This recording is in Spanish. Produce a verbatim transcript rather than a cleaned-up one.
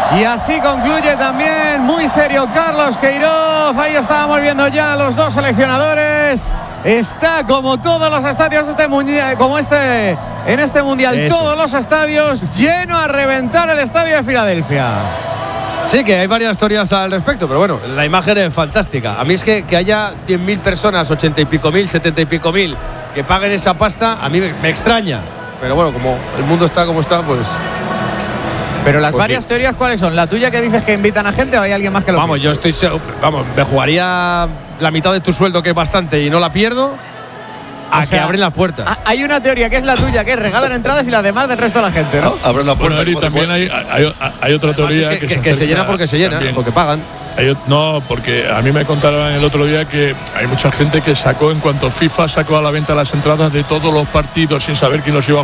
Y así concluye también muy serio Carlos Queiroz. Ahí estábamos viendo ya a los dos seleccionadores. Está como todos los estadios este mundial, como este en este mundial, Eso. todos los estadios lleno a reventar el estadio de Filadelfia. Sí, que hay varias historias al respecto, pero bueno, la imagen es fantástica. A mí es que, que haya cien mil personas, ochenta y pico mil, setenta y pico mil, que paguen esa pasta, a mí me, me extraña. Pero bueno, como el mundo está como está, pues... Pero las pues varias sí. teorías, ¿cuáles son? ¿La tuya que dices que invitan a gente o hay alguien más que lo Vamos, piensa? yo estoy seguro, vamos, me jugaría la mitad de tu sueldo, que es bastante, y no la pierdo, a o sea, que abren las puertas. Hay una teoría que es la tuya, que es regalan entradas y las demás del resto de la gente, ¿no? Abren las puertas. Bueno, y también hay, hay, hay otra teoría que, que, que, se, que se llena porque se llena, también. porque pagan. Hay, no, porque a mí me contaron el otro día que hay mucha gente que sacó, en cuanto FIFA sacó a la venta las entradas de todos los partidos sin saber quién los iba a